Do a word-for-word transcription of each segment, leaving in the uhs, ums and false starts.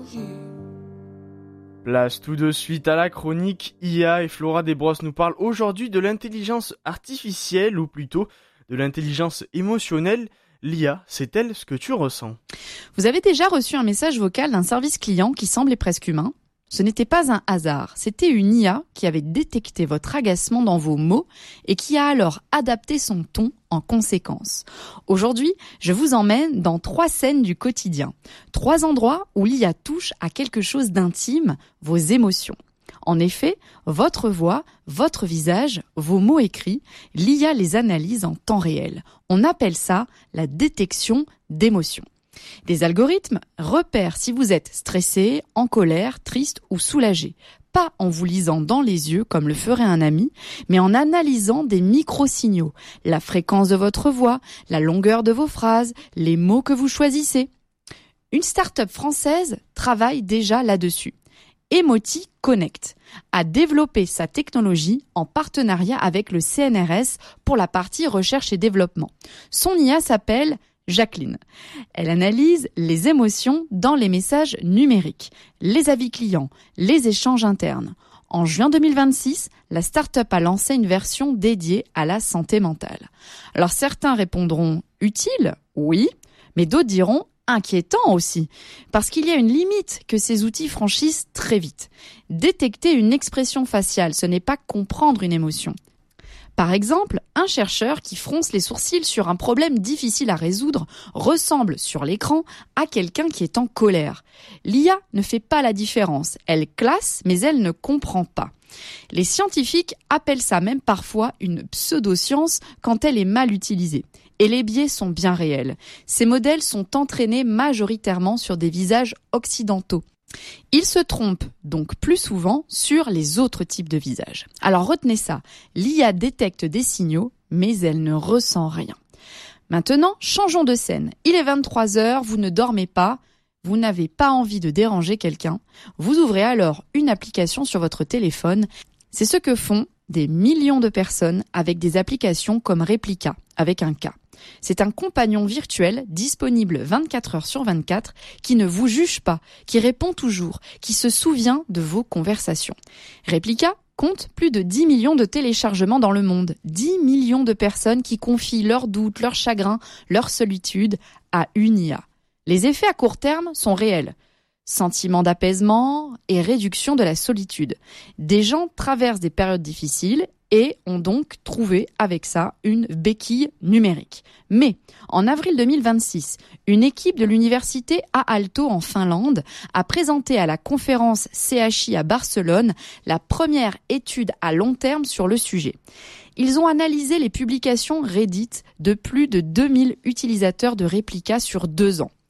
Place tout de suite à la chronique I A et Flora Desbrosses nous parle aujourd'hui de l'intelligence artificielle ou plutôt de l'intelligence émotionnelle. L'I A, c'est-elle ce que tu ressens ? Vous avez déjà reçu un message vocal d'un service client qui semblait presque humain ? Ce n'était pas un hasard, c'était une I A qui avait détecté votre agacement dans vos mots et qui a alors adapté son ton en conséquence. Aujourd'hui, je vous emmène dans trois scènes du quotidien, trois endroits où l'I A touche à quelque chose d'intime, vos émotions. En effet, votre voix, votre visage, vos mots écrits, l'I A les analyse en temps réel. On appelle ça la détection d'émotions. Des algorithmes repèrent si vous êtes stressé, en colère, triste ou soulagé. Pas en vous lisant dans les yeux comme le ferait un ami, mais en analysant des micro-signaux, la fréquence de votre voix, la longueur de vos phrases, les mots que vous choisissez. Une start-up française travaille déjà là-dessus. Emoti Connect a développé sa technologie en partenariat avec le C N R S pour la partie recherche et développement. Son I A s'appelle Jacqueline. Elle analyse les émotions dans les messages numériques, les avis clients, les échanges internes. En juin deux mille vingt-six, la start-up a lancé une version dédiée à la santé mentale. Alors certains répondront utile, oui, mais d'autres diront inquiétant aussi, parce qu'il y a une limite que ces outils franchissent très vite. Détecter une expression faciale, ce n'est pas comprendre une émotion. Par exemple, un chercheur qui fronce les sourcils sur un problème difficile à résoudre ressemble sur l'écran à quelqu'un qui est en colère. L'I A ne fait pas la différence, elle classe mais elle ne comprend pas. Les scientifiques appellent ça même parfois une pseudo-science quand elle est mal utilisée. Et les biais sont bien réels. Ces modèles sont entraînés majoritairement sur des visages occidentaux. Ils se trompent donc plus souvent sur les autres types de visages. Alors retenez ça, l'I A détecte des signaux, mais elle ne ressent rien. Maintenant, changeons de scène. Il est vingt-trois heures, vous ne dormez pas, vous n'avez pas envie de déranger quelqu'un. Vous ouvrez alors une application sur votre téléphone. C'est ce que font des millions de personnes avec des applications comme Replika, avec un K. C'est un compagnon virtuel disponible vingt-quatre heures sur vingt-quatre qui ne vous juge pas, qui répond toujours, qui se souvient de vos conversations. Replika compte plus de dix millions de téléchargements dans le monde. dix millions de personnes qui confient leurs doutes, leurs chagrins, leur solitude à une I A. Les effets à court terme sont réels. Sentiment d'apaisement et réduction de la solitude. Des gens traversent des périodes difficiles et ont donc trouvé avec ça une béquille numérique. Mais en avril deux mille vingt-six, une équipe de l'université Aalto en Finlande a présenté à la conférence C H I à Barcelone la première étude à long terme sur le sujet. Ils ont analysé les publications Reddit de plus de deux mille utilisateurs de Replika sur deux ans.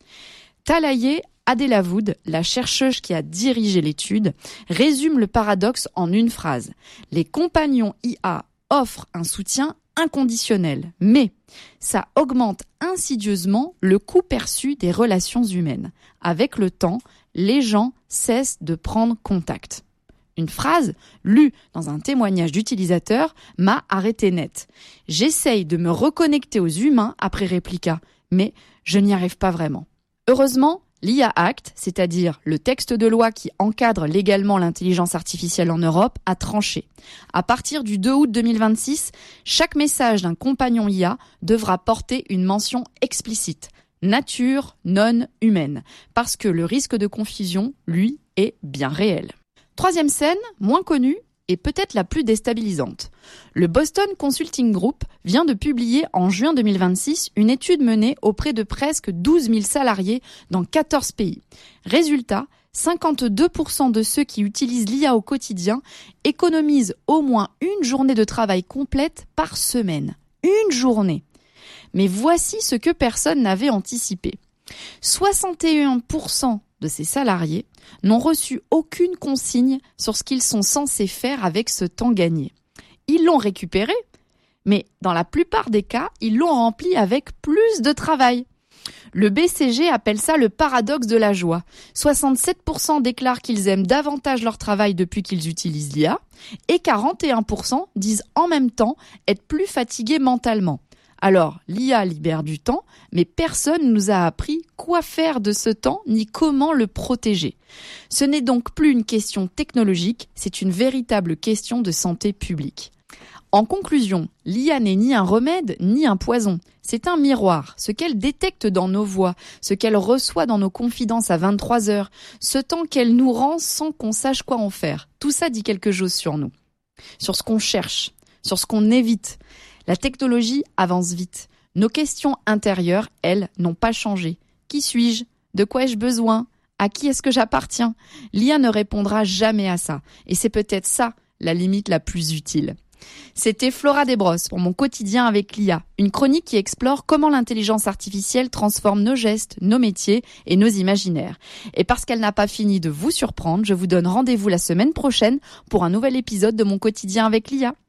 Talaye Adelawood, la chercheuse qui a dirigé l'étude, résume le paradoxe en une phrase. Les compagnons I A offrent un soutien inconditionnel, mais ça augmente insidieusement le coût perçu des relations humaines. Avec le temps, les gens cessent de prendre contact. Une phrase, lue dans un témoignage d'utilisateur, m'a arrêté net. J'essaye de me reconnecter aux humains après Replika, mais je n'y arrive pas vraiment. Heureusement, l'I A Act, c'est-à-dire le texte de loi qui encadre légalement l'intelligence artificielle en Europe, a tranché. À partir du deux août deux mille vingt-six, chaque message d'un compagnon I A devra porter une mention explicite. Nature non humaine. Parce que le risque de confusion, lui, est bien réel. Troisième scène, moins connue, et peut-être la plus déstabilisante. Le Boston Consulting Group vient de publier en juin deux mille vingt-six une étude menée auprès de presque douze mille salariés dans quatorze pays. Résultat, cinquante-deux pour cent de ceux qui utilisent l'I A au quotidien économisent au moins une journée de travail complète par semaine. Une journée. Mais voici ce que personne n'avait anticipé. soixante et un pour cent de ces salariés n'ont reçu aucune consigne sur ce qu'ils sont censés faire avec ce temps gagné. Ils l'ont récupéré, mais dans la plupart des cas, ils l'ont rempli avec plus de travail. Le B C G appelle ça le paradoxe de la joie. soixante-sept pour cent déclarent qu'ils aiment davantage leur travail depuis qu'ils utilisent l'I A et quarante et un pour cent disent en même temps être plus fatigués mentalement. Alors, l'I A libère du temps, mais personne ne nous a appris quoi faire de ce temps ni comment le protéger. Ce n'est donc plus une question technologique, c'est une véritable question de santé publique. En conclusion, l'I A n'est ni un remède ni un poison. C'est un miroir. Ce qu'elle détecte dans nos voix, ce qu'elle reçoit dans nos confidences à vingt-trois heures, ce temps qu'elle nous rend sans qu'on sache quoi en faire. Tout ça dit quelque chose sur nous, sur ce qu'on cherche, sur ce qu'on évite. La technologie avance vite. Nos questions intérieures, elles, n'ont pas changé. Qui suis-je ? De quoi ai-je besoin ? À qui est-ce que j'appartiens ? L'I A ne répondra jamais à ça. Et c'est peut-être ça, la limite la plus utile. C'était Flora Desbrosses pour mon quotidien avec l'I A, une chronique qui explore comment l'intelligence artificielle transforme nos gestes, nos métiers et nos imaginaires. Et parce qu'elle n'a pas fini de vous surprendre, je vous donne rendez-vous la semaine prochaine pour un nouvel épisode de mon quotidien avec l'I A.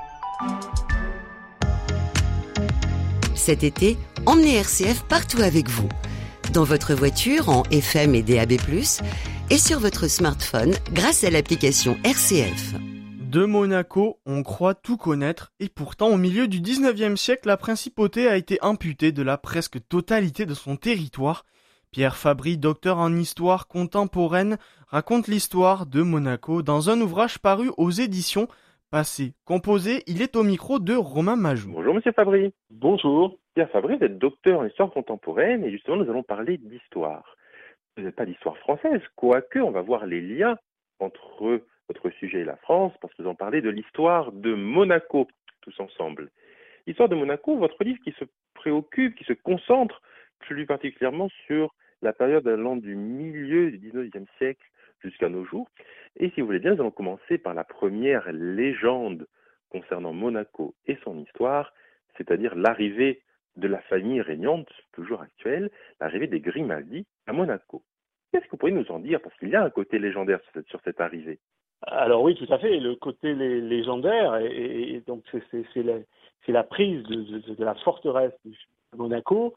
Cet été, emmenez R C F partout avec vous. Dans votre voiture en F M et D A B plus, et sur votre smartphone grâce à l'application R C F. De Monaco, on croit tout connaître, et pourtant au milieu du dix-neuvième siècle, la principauté a été amputée de la presque totalité de son territoire. Pierre Fabry, docteur en histoire contemporaine, raconte l'histoire de Monaco dans un ouvrage paru aux éditions Passé. Composé, il est au micro de Romain Majou. Bonjour Monsieur Fabry. Bonjour. Pierre Fabry, vous êtes docteur en histoire contemporaine, et justement nous allons parler d'histoire. Vous n'êtes pas d'histoire française, quoique on va voir les liens entre votre sujet et la France, parce que vous en parlez de l'histoire de Monaco, tous ensemble. L'histoire de Monaco, votre livre qui se préoccupe, qui se concentre plus particulièrement sur la période allant du milieu du dix-neuvième siècle jusqu'à nos jours. Et si vous voulez bien, nous allons commencer par la première légende concernant Monaco et son histoire, c'est-à-dire l'arrivée de la famille régnante, toujours actuelle, l'arrivée des Grimaldi à Monaco. Qu'est-ce que vous pourriez nous en dire ? Parce qu'il y a un côté légendaire sur cette, sur cette arrivée. Alors oui, tout à fait. Le côté lé- légendaire, et, et, et donc c'est, c'est, c'est, la, c'est la prise de, de, de la forteresse de Monaco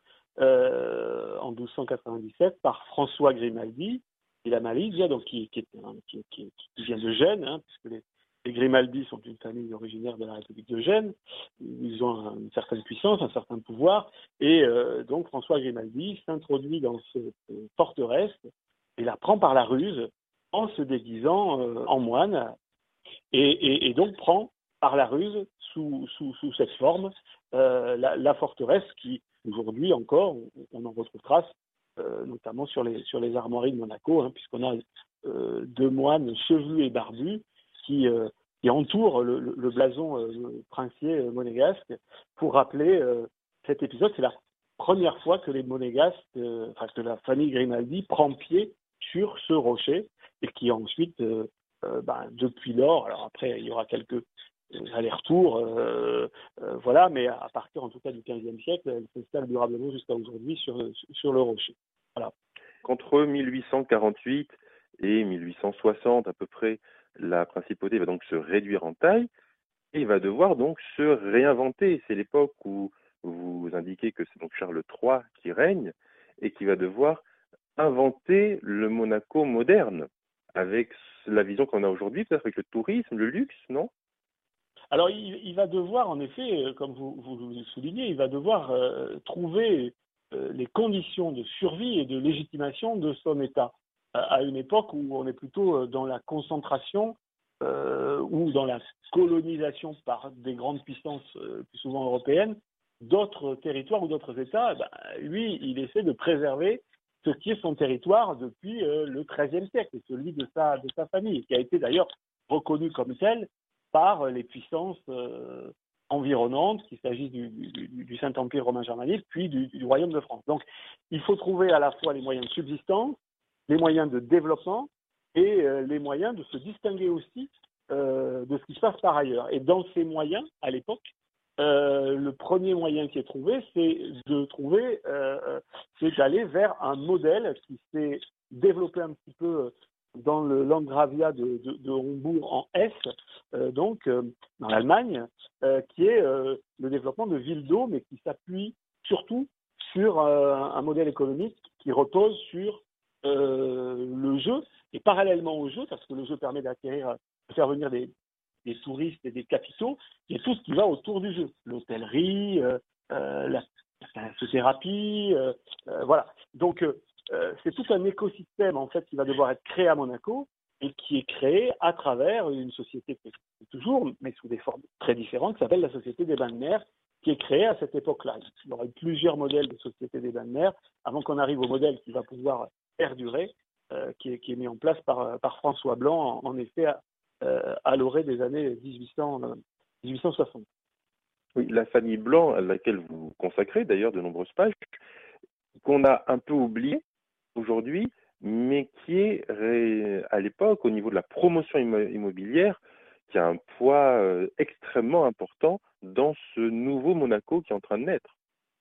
euh, en douze cent quatre-vingt-dix-sept par François Grimaldi et la Malizia, donc qui, qui, qui, qui, qui vient de Gênes, hein, puisque les, les Grimaldi sont une famille originaire de la République de Gênes. Ils ont un, une certaine puissance, un certain pouvoir, et euh, donc François Grimaldi s'introduit dans cette forteresse et la prend par la ruse en se déguisant euh, en moine, et, et, et donc prend par la ruse, sous, sous, sous cette forme, euh, la, la forteresse qui, aujourd'hui encore, on, on en retrouve trace, euh, notamment sur les, sur les armoiries de Monaco, hein, puisqu'on a euh, deux moines chevelus et barbus qui, euh, qui entourent le, le, le blason euh, le princier euh, monégasque, pour rappeler euh, cet épisode. C'est la première fois que les monégasques, euh, enfin que la famille Grimaldi prend pied sur ce rocher, et qui ensuite, euh, euh, ben, depuis lors, alors après il y aura quelques allers-retours, euh, euh, voilà, mais à partir en tout cas du quinzième siècle, elle s'installe durablement jusqu'à aujourd'hui sur, sur le rocher. Voilà. Entre mille huit cent quarante-huit et mille huit cent soixante à peu près, la principauté va donc se réduire en taille et va devoir donc se réinventer. C'est l'époque où vous indiquez que c'est donc Charles trois qui règne et qui va devoir inventer le Monaco moderne, avec la vision qu'on a aujourd'hui, peut-être avec le tourisme, le luxe, non ? Alors, il, il va devoir, en effet, comme vous, vous le soulignez, il va devoir euh, trouver euh, les conditions de survie et de légitimation de son État, à, à une époque où on est plutôt dans la concentration euh, ou dans la colonisation par des grandes puissances, euh, plus souvent européennes, d'autres territoires ou d'autres États. Ben, lui, il essaie de préserver ce qui est son territoire depuis euh, le treizième siècle, et celui de sa, de sa famille, qui a été d'ailleurs reconnu comme tel par les puissances euh, environnantes, qu'il s'agisse du, du, du Saint-Empire romain germanique, puis du, du Royaume de France. Donc, il faut trouver à la fois les moyens de subsistance, les moyens de développement, et euh, les moyens de se distinguer aussi euh, de ce qui se passe par ailleurs. Et dans ces moyens, à l'époque, Euh, le premier moyen qui est trouvé, c'est de trouver, euh, c'est d'aller vers un modèle qui s'est développé un petit peu dans le Landgravia de, de, de Hombourg en Hesse, euh, donc euh, dans l'Allemagne, euh, qui est euh, le développement de villes d'eau, mais qui s'appuie surtout sur euh, un modèle économique qui repose sur euh, le jeu, et parallèlement au jeu, parce que le jeu permet d'acquérir, de faire venir des des touristes et des capitaux, et tout ce qui va autour du jeu, l'hôtellerie, euh, euh, la, la thalassothérapie, euh, euh, voilà. Donc, euh, c'est tout un écosystème, en fait, qui va devoir être créé à Monaco et qui est créé à travers une société qui existe toujours, mais sous des formes très différentes, qui s'appelle la Société des bains de mer, qui est créée à cette époque-là. Il y aura eu plusieurs modèles de Société des bains de mer avant qu'on arrive au modèle qui va pouvoir perdurer, euh, qui, est, qui est mis en place par, par François Blanc, en, en effet, à, euh, à l'orée des années dix-huit cents, euh, dix-huit cent soixante. Oui, la famille Blanc, à laquelle vous consacrez d'ailleurs de nombreuses pages, qu'on a un peu oublié aujourd'hui, mais qui est à l'époque, au niveau de la promotion immobilière, qui a un poids euh, extrêmement important dans ce nouveau Monaco qui est en train de naître.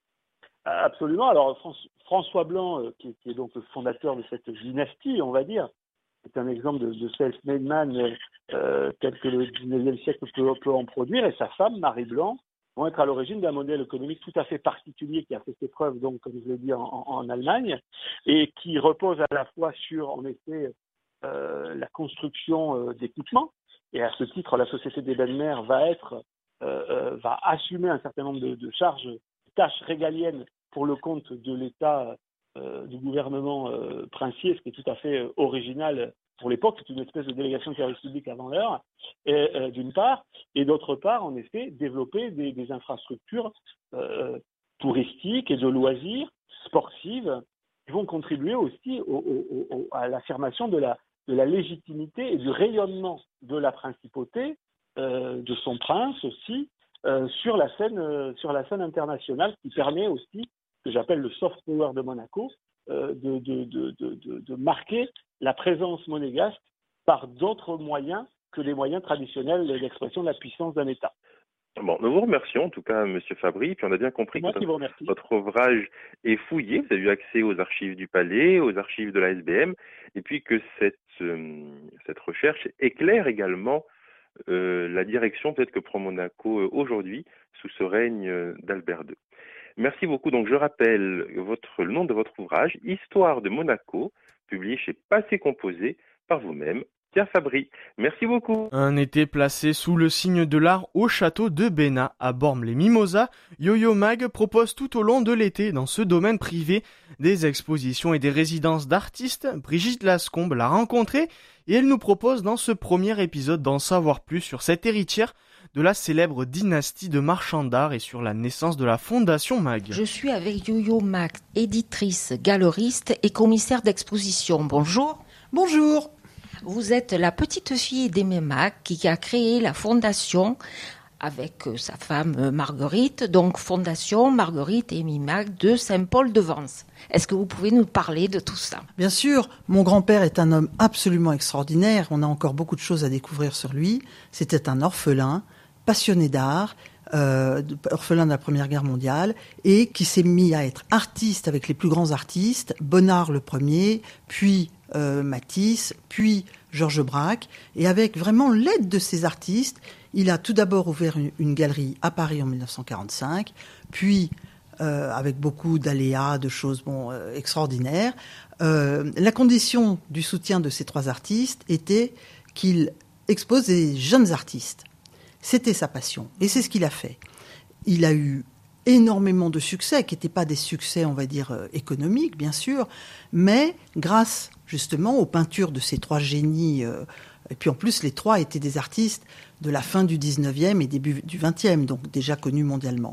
Absolument. Alors François Blanc, euh, qui, qui est donc le fondateur de cette dynastie, on va dire, c'est un exemple de, de self-made man euh, tel que le dix-neuvième siècle peut, peut en produire, et sa femme, Marie Blanc, vont être à l'origine d'un modèle économique tout à fait particulier qui a fait ses preuves, donc, comme je l'ai dit, en, en Allemagne, et qui repose à la fois sur, en effet, euh, la construction euh, d'équipements. Et à ce titre, la Société des bains de mer va être, euh, euh, va assumer un certain nombre de, de charges, de tâches régaliennes pour le compte de l'État, euh, du gouvernement euh, princier, ce qui est tout à fait euh, original pour l'époque. C'est une espèce de délégation de service public avant l'heure, et, euh, d'une part, et d'autre part, en effet, développer des, des infrastructures euh, touristiques et de loisirs, sportives, qui vont contribuer aussi au, au, au, à l'affirmation de la, de la légitimité et du rayonnement de la principauté, euh, de son prince aussi, euh, sur la scène, euh, sur la scène internationale, qui permet aussi, ce que j'appelle le soft power de Monaco, euh, de, de, de, de, de, de marquer la présence monégasque par d'autres moyens que les moyens traditionnels d'expression de la puissance d'un État. Bon, nous vous remercions en tout cas, Monsieur Fabry, puis on a bien compris Moi que qui vous votre, remercie. votre ouvrage est fouillé, vous avez eu accès aux archives du Palais, aux archives de la S B M, et puis que cette, euh, cette recherche éclaire également euh, la direction peut-être que prend Monaco euh, aujourd'hui sous ce règne euh, d'Albert deux. Merci beaucoup. Donc je rappelle votre, le nom de votre ouvrage, Histoire de Monaco, publié chez Passé Composé par vous-même, Pierre Fabry. Merci beaucoup. Un été placé sous le signe de l'art au château de Bénat à Bormes-les-Mimosas, Yo-Yo Mag propose tout au long de l'été dans ce domaine privé des expositions et des résidences d'artistes. Brigitte Lascombe l'a rencontrée et elle nous propose dans ce premier épisode d'en savoir plus sur cette héritière de la célèbre dynastie de marchands d'art et sur la naissance de la Fondation Mag. Je suis avec Yo-Yo Mag, éditrice, galeriste et commissaire d'exposition. Bonjour. Bonjour. Vous êtes la petite fille d'Aimé Mag qui a créé la fondation avec sa femme Marguerite, donc Fondation Marguerite et Aimé Mag de Saint-Paul-de-Vence. Est-ce que vous pouvez nous parler de tout ça ? Bien sûr, mon grand-père est un homme absolument extraordinaire. On a encore beaucoup de choses à découvrir sur lui. C'était un orphelin, passionné d'art, euh, orphelin de la Première Guerre mondiale, et qui s'est mis à être artiste avec les plus grands artistes, Bonnard le premier, puis euh, Matisse, puis Georges Braque, et avec vraiment l'aide de ces artistes, il a tout d'abord ouvert une, une galerie à Paris en dix-neuf cent quarante-cinq, puis euh, avec beaucoup d'aléas, de choses bon, euh, extraordinaires. Euh, la condition du soutien de ces trois artistes était qu'il expose des jeunes artistes. C'était sa passion, et c'est ce qu'il a fait. Il a eu énormément de succès, qui n'étaient pas des succès, on va dire, euh, économiques, bien sûr, mais grâce, justement, aux peintures de ces trois génies, euh, et puis en plus, les trois étaient des artistes de la fin du dix-neuvième et début du vingtième, donc déjà connus mondialement.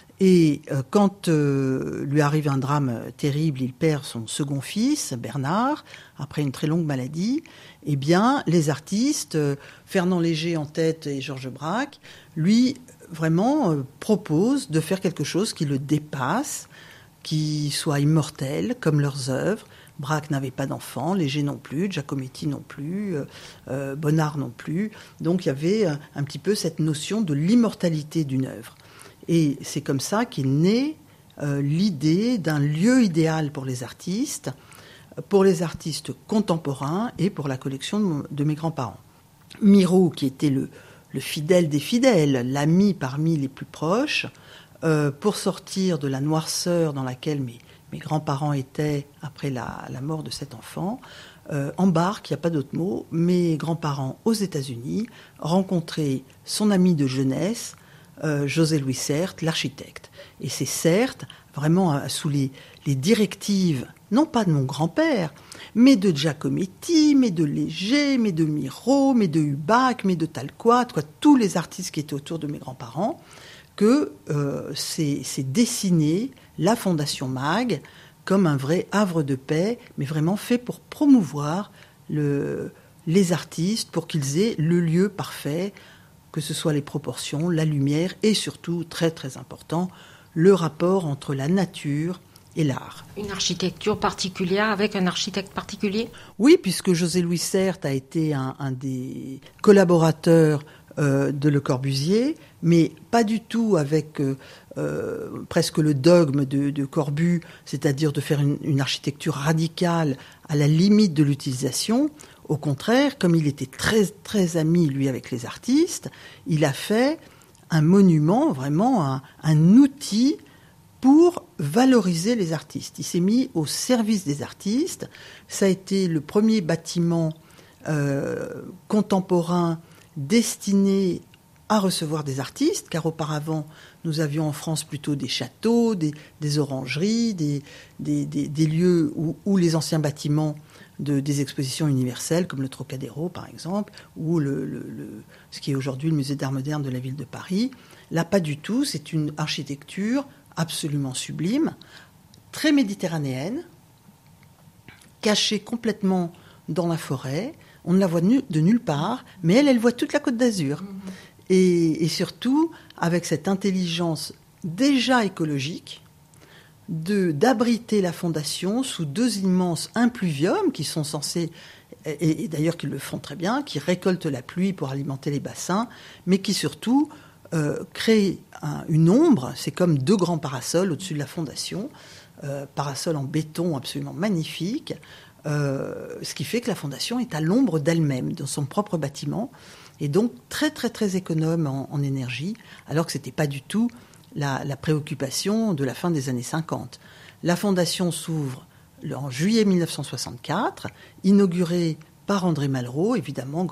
Et euh, quand euh, lui arrive un drame terrible, il perd son second fils, Bernard, après une très longue maladie, eh bien, les artistes, euh, Fernand Léger en tête et Georges Braque, lui, vraiment, euh, proposent de faire quelque chose qui le dépasse, qui soit immortel, comme leurs œuvres. Braque n'avait pas d'enfant, Léger non plus, Giacometti non plus, euh, euh, Bonnard non plus. Donc il y avait un, un petit peu cette notion de l'immortalité d'une œuvre. Et c'est comme ça qu'est née euh, l'idée d'un lieu idéal pour les artistes, pour les artistes contemporains et pour la collection de, mon, de mes grands-parents. Miro, qui était le, le fidèle des fidèles, l'ami parmi les plus proches, euh, pour sortir de la noirceur dans laquelle mes, mes grands-parents étaient après la, la mort de cet enfant, euh, embarque, il n'y a pas d'autre mot, mes grands-parents aux États-Unis, rencontrer son ami de jeunesse, euh, José Louis Sert, l'architecte. Et c'est Sert, vraiment euh, sous les, les directives, non pas de mon grand-père, mais de Giacometti, mais de Léger, mais de Miro, mais de Hubac, mais de Talquat, quoi, tous les artistes qui étaient autour de mes grands-parents, que euh, c'est, c'est dessiné la Fondation Mag comme un vrai havre de paix, mais vraiment fait pour promouvoir le, les artistes, pour qu'ils aient le lieu parfait, que ce soit les proportions, la lumière et surtout, très très important, le rapport entre la nature et l'art. Une architecture particulière avec un architecte particulier ? Oui, puisque José Louis Sert a été un, un des collaborateurs euh, de Le Corbusier, mais pas du tout avec euh, euh, presque le dogme de, de Corbu, c'est-à-dire de faire une, une architecture radicale à la limite de l'utilisation. Au contraire, comme il était très très ami lui avec les artistes, il a fait un monument, vraiment un, un outil pour valoriser les artistes. Il s'est mis au service des artistes. Ça a été le premier bâtiment euh, contemporain destiné à recevoir des artistes, car auparavant, nous avions en France plutôt des châteaux, des, des orangeries, des, des, des, des lieux où, où les anciens bâtiments de, des expositions universelles, comme le Trocadéro par exemple, ou le, le, le, ce qui est aujourd'hui le musée d'art moderne de la ville de Paris. Là, pas du tout. C'est une architecture absolument sublime, très méditerranéenne, cachée complètement dans la forêt. On ne la voit de nulle part, mais elle, elle voit toute la Côte d'Azur. Mmh. Et, et surtout, avec cette intelligence déjà écologique, de, d'abriter la fondation sous deux immenses impluviums qui sont censés, et, et d'ailleurs qui le font très bien, qui récoltent la pluie pour alimenter les bassins, mais qui surtout euh, créent un, une ombre. C'est comme deux grands parasols au-dessus de la fondation, euh, parasols en béton absolument magnifiques, euh, ce qui fait que la fondation est à l'ombre d'elle-même, dans son propre bâtiment, et donc très très très économe en, en énergie, alors que ce n'était pas du tout la, la préoccupation de la fin des années cinquante. La fondation s'ouvre en juillet mille neuf cent soixante-quatre, inaugurée par André Malraux, évidemment,